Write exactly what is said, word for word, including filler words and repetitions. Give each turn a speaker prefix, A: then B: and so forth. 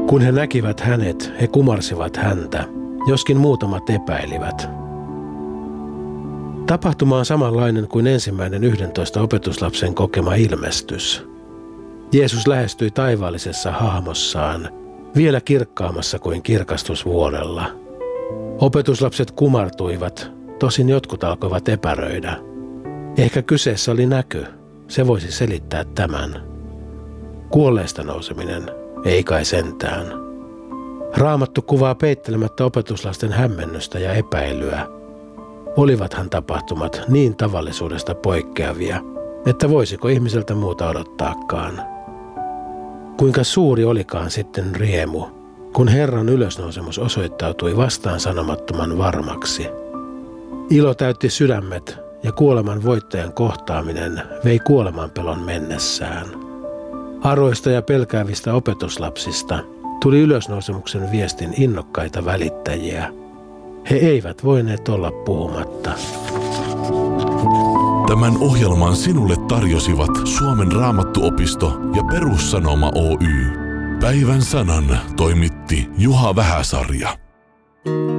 A: Kun he näkivät hänet, he kumarsivat häntä, joskin muutamat epäilivät. Tapahtuma on samanlainen kuin ensimmäinen yhdentoista opetuslapsen kokema ilmestys. Jeesus lähestyi taivaallisessa hahmossaan, vielä kirkkaammassa kuin kirkastusvuodella. Opetuslapset kumartuivat, tosin jotkut alkoivat epäröidä. Ehkä kyseessä oli näky, se voisi selittää tämän. Kuolleista nouseminen, ei kai sentään. Raamattu kuvaa peittelemättä opetuslasten hämmennystä ja epäilyä. Olivathan tapahtumat niin tavallisuudesta poikkeavia, että voisiko ihmiseltä muuta odottaakaan. Kuinka suuri olikaan sitten riemu, kun Herran ylösnousemus osoittautui vastaan sanomattoman varmaksi. Ilo täytti sydämet ja kuoleman voittajan kohtaaminen vei kuolemanpelon mennessään. Aroista ja pelkäävistä opetuslapsista tuli ylösnousemuksen viestin innokkaita välittäjiä. He eivät voineet olla puhumatta.
B: Tämän ohjelman sinulle tarjosivat Suomen Raamattuopisto ja Perussanoma Oy. Päivän sanan toimitti Juha Vähäsarja.